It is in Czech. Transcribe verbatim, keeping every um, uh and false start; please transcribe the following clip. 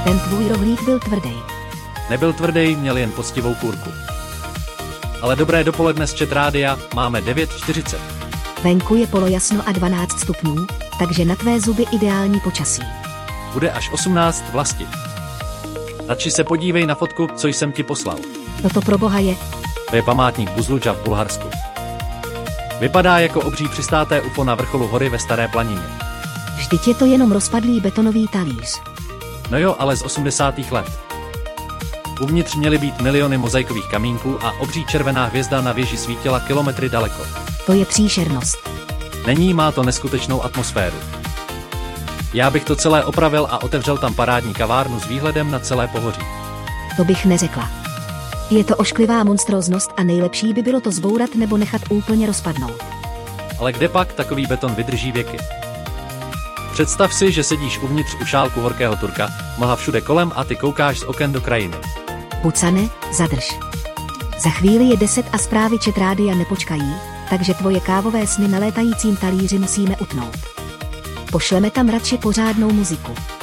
Ten tvůj rohlík byl tvrdý. Nebyl tvrdý, měl jen poctivou kůrku. Ale dobré dopoledne z Chat Rádia, máme devět čtyřicet. Venku je polojasno a dvanáct stupňů, takže na tvé zuby ideální počasí. Bude až osmnáct vlasti. Radši se podívej na fotku, co jsem ti poslal. Toto pro boha je. To je památník Buzluča v Bulharsku. Vypadá jako obří přistáté U F O na vrcholu hory ve Staré planině. Vždyť je to jenom rozpadlý betonový talíř. No jo, ale z osmdesátých let. Uvnitř měly být miliony mozaikových kamínků a obří červená hvězda na věži svítila kilometry daleko. To je příšernost. Není, má to neskutečnou atmosféru. Já bych to celé opravil a otevřel tam parádní kavárnu s výhledem na celé pohoří. To bych neřekla. Je to ošklivá monstróznost a nejlepší by bylo to zbourat nebo nechat úplně rozpadnout. Ale kde pak takový beton vydrží věky? Představ si, že sedíš uvnitř u šálku horkého turka, mlha všude kolem a ty koukáš z oken do krajiny. Bucane, zadrž. Za chvíli je deset a zprávy Chat Rádia nepočkají, takže tvoje kávové sny na létajícím talíři musíme utnout. Pošleme tam radši pořádnou muziku.